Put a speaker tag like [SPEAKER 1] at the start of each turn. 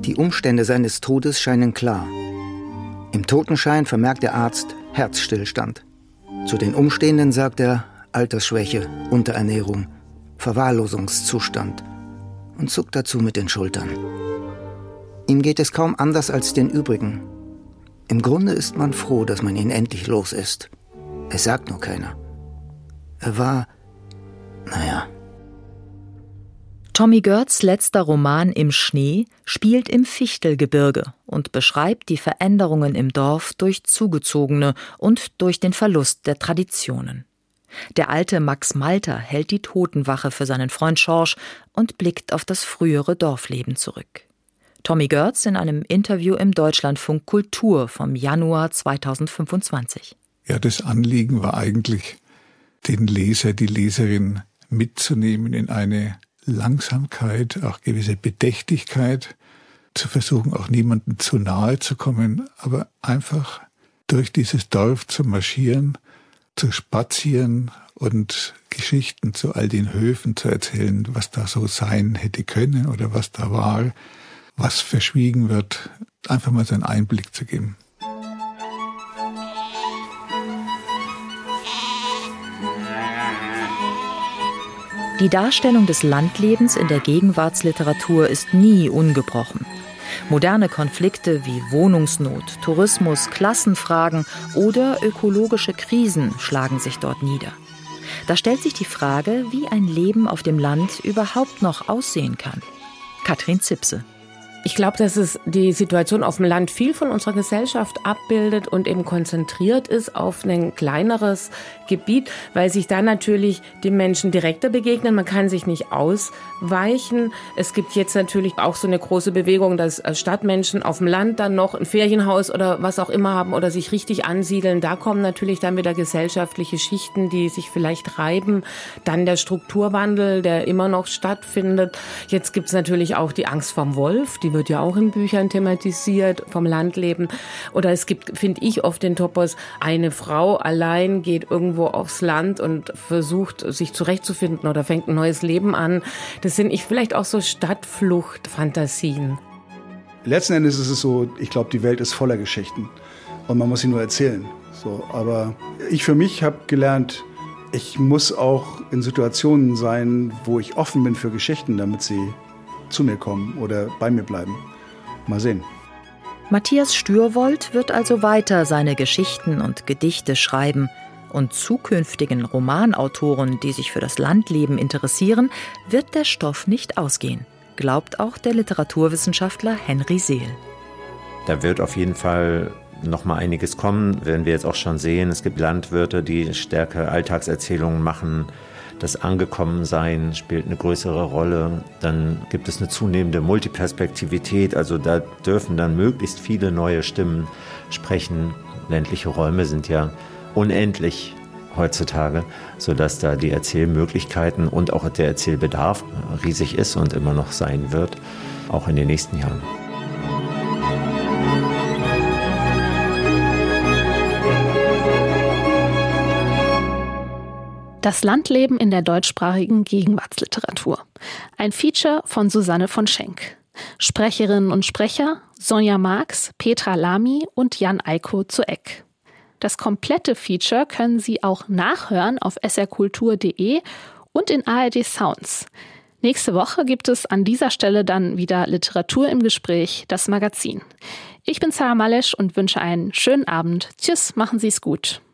[SPEAKER 1] Die Umstände seines Todes scheinen klar. Im Totenschein vermerkt der Arzt Herzstillstand. Zu den Umstehenden sagt er Altersschwäche, Unterernährung, Verwahrlosungszustand und zuckt dazu mit den Schultern. Ihm geht es kaum anders als den übrigen. Im Grunde ist man froh, dass man ihn endlich los ist. Es sagt nur keiner. Er war,
[SPEAKER 2] Tommy Görz' letzter Roman Im Schnee spielt im Fichtelgebirge und beschreibt die Veränderungen im Dorf durch Zugezogene und durch den Verlust der Traditionen. Der alte Max Malter hält die Totenwache für seinen Freund Schorsch und blickt auf das frühere Dorfleben zurück. Tommy Görz in einem Interview im Deutschlandfunk Kultur vom Januar 2025.
[SPEAKER 3] Ja, das Anliegen war eigentlich, den Leser, die Leserin mitzunehmen in eine Langsamkeit, auch gewisse Bedächtigkeit, zu versuchen, auch niemandem zu nahe zu kommen, aber einfach durch dieses Dorf zu marschieren, zu spazieren und Geschichten zu all den Höfen zu erzählen, was da so sein hätte können oder was da war, was verschwiegen wird, einfach mal so einen Einblick zu geben.
[SPEAKER 2] Die Darstellung des Landlebens in der Gegenwartsliteratur ist nie ungebrochen. Moderne Konflikte wie Wohnungsnot, Tourismus, Klassenfragen oder ökologische Krisen schlagen sich dort nieder. Da stellt sich die Frage, wie ein Leben auf dem Land überhaupt noch aussehen kann. Katrin Zipse.
[SPEAKER 4] Ich glaube, dass es die Situation auf dem Land viel von unserer Gesellschaft abbildet und eben konzentriert ist auf ein kleineres Gebiet, weil sich da natürlich die Menschen direkter begegnen. Man kann sich nicht ausweichen. Es gibt jetzt natürlich auch so eine große Bewegung, dass Stadtmenschen auf dem Land dann noch ein Ferienhaus oder was auch immer haben oder sich richtig ansiedeln. Da kommen natürlich dann wieder gesellschaftliche Schichten, die sich vielleicht reiben. Dann der Strukturwandel, der immer noch stattfindet. Jetzt gibt es natürlich auch die Angst vorm Wolf, die wird ja auch in Büchern thematisiert, vom Landleben. Oder es gibt, finde ich, oft den Topos, eine Frau allein geht irgendwo aufs Land und versucht, sich zurechtzufinden oder fängt ein neues Leben an. Das sind vielleicht auch so Stadtflucht-Fantasien.
[SPEAKER 5] Letzten Endes ist es so, ich glaube, die Welt ist voller Geschichten und man muss sie nur erzählen. So, aber ich für mich habe gelernt, ich muss auch in Situationen sein, wo ich offen bin für Geschichten, damit sie zu mir kommen oder bei mir bleiben. Mal sehen.
[SPEAKER 2] Matthias Stürwold wird also weiter seine Geschichten und Gedichte schreiben. Und zukünftigen Romanautoren, die sich für das Landleben interessieren, wird der Stoff nicht ausgehen, glaubt auch der Literaturwissenschaftler Henry Seel.
[SPEAKER 6] Da wird auf jeden Fall noch mal einiges kommen, werden wir jetzt auch schon sehen. Es gibt Landwirte, die stärker Alltagserzählungen machen. Das Angekommensein spielt eine größere Rolle. Dann gibt es eine zunehmende Multiperspektivität. Also da dürfen dann möglichst viele neue Stimmen sprechen. Ländliche Räume sind ja unendlich heutzutage, sodass da die Erzählmöglichkeiten und auch der Erzählbedarf riesig ist und immer noch sein wird, auch in den nächsten Jahren.
[SPEAKER 7] Das Landleben in der deutschsprachigen Gegenwartsliteratur. Ein Feature von Susanne von Schenk. Sprecherinnen und Sprecher Sonja Marx, Petra Lamy und Jan Eiko zu Eck. Das komplette Feature können Sie auch nachhören auf srkultur.de und in ARD Sounds. Nächste Woche gibt es an dieser Stelle dann wieder Literatur im Gespräch, das Magazin. Ich bin Sarah Malesch und wünsche einen schönen Abend. Tschüss, machen Sie es gut.